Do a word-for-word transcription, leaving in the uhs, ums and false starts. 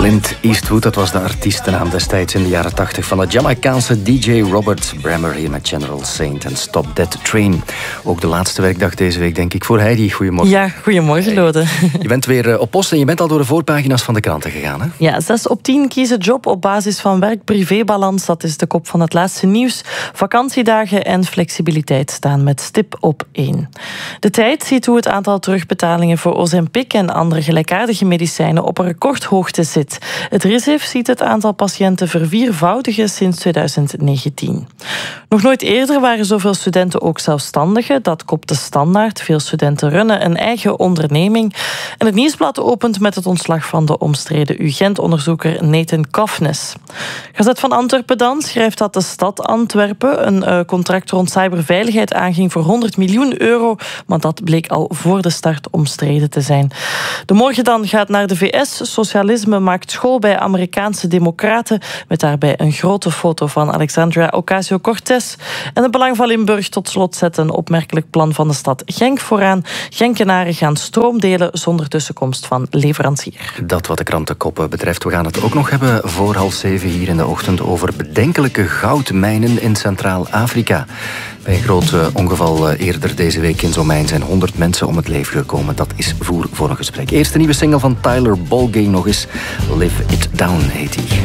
Clint Eastwood, dat was de artiestennaam destijds in de jaren tachtig van de Jamaicaanse D J Robert Brammer hier met General Saint en Stop That Train. Ook de laatste werkdag deze week, denk ik, voor Heidi. Goedemorgen. Ja, goedemorgen, Lode. Je bent weer op post en je bent al door de voorpagina's van de kranten gegaan, hè? Ja, zes op tien kiezen job op basis van werk-privébalans. Dat is de kop van het laatste nieuws. Vakantiedagen en flexibiliteit staan met stip op één. De Tijd ziet hoe het aantal terugbetalingen voor Ozempic en andere gelijkaardige medicijnen op een recordhoogte zit. Het R I S I F ziet het aantal patiënten verviervoudigen sinds twintig negentien. Nog nooit eerder waren zoveel studenten ook zelfstandigen. Dat kopt de Standaard. Veel studenten runnen een eigen onderneming. En het Nieuwsblad opent met het ontslag van de omstreden U Gent-onderzoeker Nathan Kofnes. Gazet van Antwerpen dan schrijft dat de stad Antwerpen een uh, contract rond cyberveiligheid aanging voor honderd miljoen euro, maar dat bleek al voor de start omstreden te zijn. De Morgen dan gaat naar de V S. Socialisme maakt school bij Amerikaanse democraten, met daarbij een grote foto van Alexandria Ocasio-Cortez. En het Belang van Limburg tot slot zet een opmerkelijk plan van de stad Genk vooraan. Genkenaren gaan stroom delen zonder tussenkomst van leverancier. Dat wat de krantenkoppen betreft. We gaan het ook nog hebben voor half zeven hier in de ochtend over bedenkelijke goudmijnen in Centraal-Afrika. Bij een groot uh, ongeval uh, eerder deze week in zo'n mijn zijn honderd mensen om het leven gekomen. Dat is voer voor een gesprek. Eerst de nieuwe single van Tyler Bolgay nog eens. Live It Down heet die.